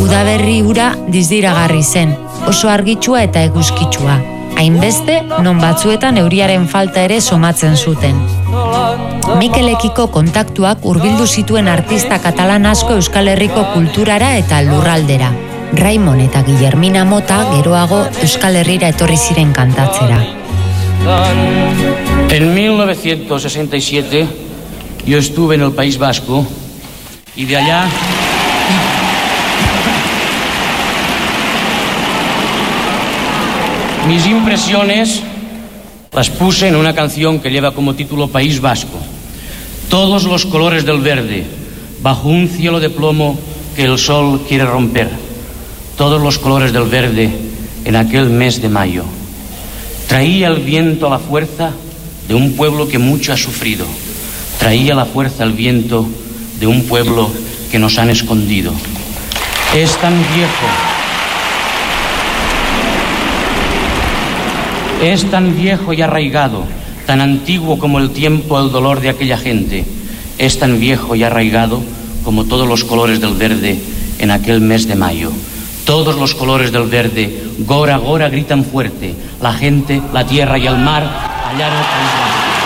Udaberri ura dizdiragarri zen, oso argitsua eta eguzkitsua. Hainbeste, non batzuetan euriaren falta ere somatzen zuten. Mikelekiko kontaktuak hurbildu zituen artista katalan asko Euskal Herriko kulturara eta lurraldera. Raimon eta Guillermina Mota geroago Euskal Herrira etorri ziren kantatzera. En 1967 yo estuve en el País Vasco y de allá mis impresiones las puse en una canción que lleva como título País Vasco. Todos los colores del verde, bajo un cielo de plomo que el sol quiere romper. Todos los colores del verde en aquel mes de mayo. Traía el viento a la fuerza de un pueblo que mucho ha sufrido. Traía la fuerza el viento de un pueblo que nos han escondido. Es tan viejo. Es tan viejo y arraigado, tan antiguo como el tiempo, el dolor de aquella gente. Es tan viejo y arraigado como todos los colores del verde en aquel mes de mayo. Todos los colores del verde, gora, gora, gritan fuerte. La gente, la tierra y el mar, allá en el País Vasco.